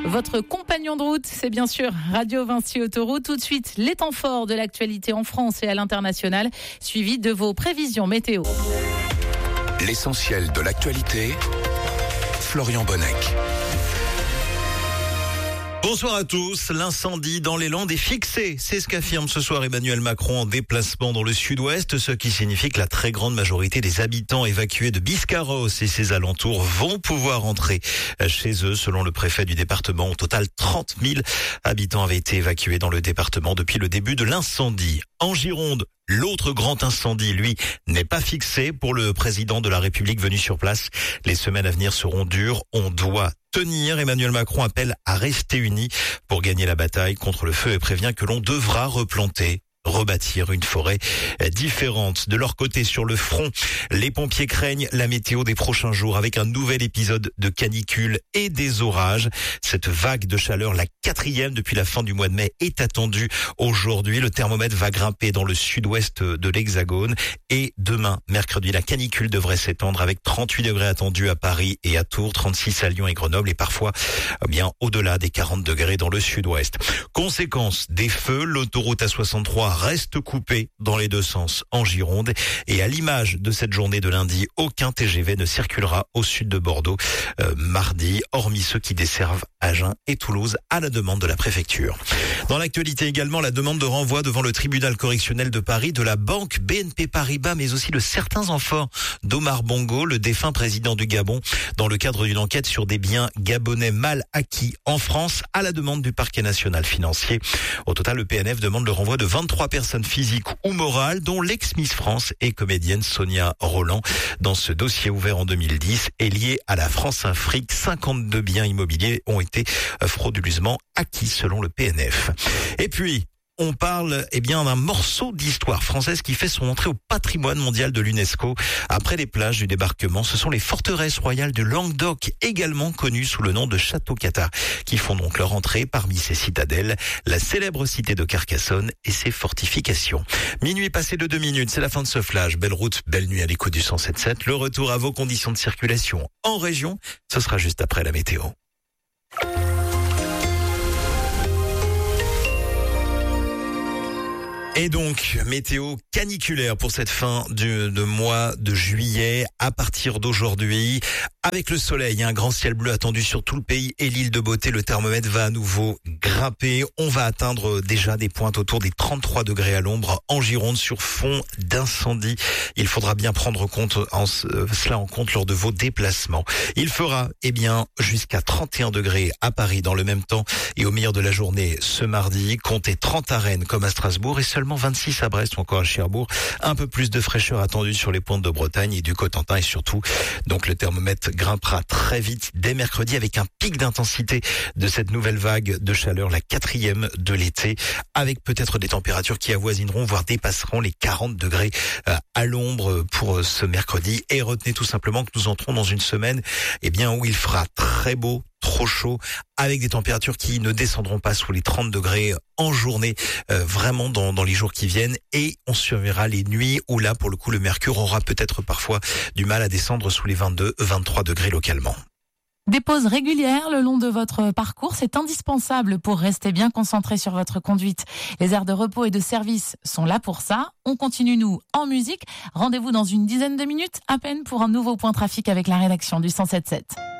Votre compagnon de route, c'est bien sûr Radio Vinci Autoroute. Tout de suite, les temps forts de l'actualité en France et à l'international, suivi de vos prévisions météo. L'essentiel de l'actualité, Florian Bonnec. Bonsoir à tous. L'incendie dans les Landes est fixé. C'est ce qu'affirme ce soir Emmanuel Macron en déplacement dans le sud-ouest, ce qui signifie que la très grande majorité des habitants évacués de Biscarrosse et ses alentours vont pouvoir rentrer chez eux. Selon le préfet du département, au total 30 000 habitants avaient été évacués dans le département depuis le début de l'incendie. En Gironde, l'autre grand incendie, lui, n'est pas fixé pour le président de la République venu sur place. Les semaines à venir seront dures. On doit tenir. Emmanuel Macron appelle à rester unis pour gagner la bataille contre le feu et prévient que l'on devra rebâtir une forêt différente. De leur côté, sur le front, les pompiers craignent la météo des prochains jours avec un nouvel épisode de canicule et des orages. Cette vague de chaleur, la 4e depuis la fin du mois de mai, est attendue aujourd'hui. Le thermomètre va grimper dans le sud-ouest de l'Hexagone et demain, mercredi, la canicule devrait s'étendre avec 38 degrés attendus à Paris et à Tours, 36 à Lyon et Grenoble et parfois bien au-delà des 40 degrés dans le sud-ouest. Conséquence des feux, l'autoroute A63 reste coupée dans les deux sens en Gironde et à l'image de cette journée de lundi, aucun TGV ne circulera au sud de Bordeaux mardi, hormis ceux qui desservent Agen et Toulouse à la demande de la préfecture. Dans l'actualité également, la demande de renvoi devant le tribunal correctionnel de Paris de la banque BNP Paribas, mais aussi de certains enfants d'Omar Bongo, le défunt président du Gabon, dans le cadre d'une enquête sur des biens gabonais mal acquis en France à la demande du parquet national financier. Au total, le PNF demande le renvoi de 23 personnes physiques ou morales, dont l'ex-Miss France et comédienne Sonia Roland. Dans ce dossier ouvert en 2010 et lié à la France-Afrique, 52 biens immobiliers ont été frauduleusement acquis selon le PNF. Et puis, on parle d'un morceau d'histoire française qui fait son entrée au patrimoine mondial de l'UNESCO. Après les plages du débarquement, ce sont les forteresses royales du Languedoc, également connues sous le nom de Château-Cata, qui font donc leur entrée parmi ces citadelles, la célèbre cité de Carcassonne et ses fortifications. Minuit passé de 2 minutes, c'est la fin de ce flash. Belle route, belle nuit à l'écoute du 107.7. Le retour à vos conditions de circulation en région, ce sera juste après la météo. Et donc, météo caniculaire pour cette fin de mois de juillet à partir d'aujourd'hui. Avec le soleil, un grand ciel bleu attendu sur tout le pays et l'île de Beauté, le thermomètre va à nouveau grimper. On va atteindre déjà des pointes autour des 33 degrés à l'ombre en Gironde sur fond d'incendie. Il faudra bien prendre cela en compte lors de vos déplacements. Il fera jusqu'à 31 degrés à Paris dans le même temps et au milieu de la journée ce mardi. Comptez 30 à Rennes comme à Strasbourg et seulement 26 à Brest ou encore à Cherbourg. Un peu plus de fraîcheur attendue sur les pointes de Bretagne et du Cotentin et surtout, donc le thermomètre grimpera très vite dès mercredi avec un pic d'intensité de cette nouvelle vague de chaleur, la 4e de l'été, avec peut-être des températures qui avoisineront, voire dépasseront les 40 degrés à l'ombre pour ce mercredi. Et retenez tout simplement que nous entrons dans une semaine où il fera très beau, trop chaud, avec des températures qui ne descendront pas sous les 30 degrés en journée, vraiment dans les jours qui viennent. Et on surveillera les nuits où là, pour le coup, le mercure aura peut-être parfois du mal à descendre sous les 22-23 degrés localement. Des pauses régulières le long de votre parcours, c'est indispensable pour rester bien concentré sur votre conduite. Les aires de repos et de service sont là pour ça. On continue, nous, en musique. Rendez-vous dans une dizaine de minutes à peine pour un nouveau point trafic avec la rédaction du 107.7.